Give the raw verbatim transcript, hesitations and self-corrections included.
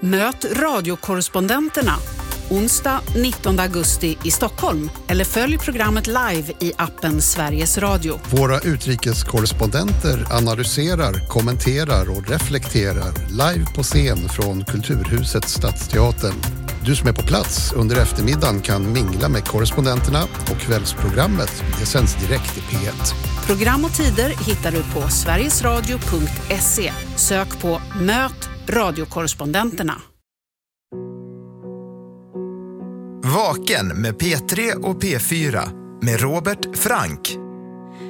Möt radiokorrespondenterna onsdag nittonde augusti i Stockholm eller följ programmet live i appen Sveriges Radio. Våra utrikeskorrespondenter analyserar, kommenterar och reflekterar live på scen från Kulturhuset Stadsteatern. Du som är på plats under eftermiddagen kan mingla med korrespondenterna och kvällsprogrammet det sänds direkt i P ett. Program och tider hittar du på sverigesradio punkt se. Sök på Möt radiokorrespondenterna. Vaken med P tre och P fyra med Robert Frank.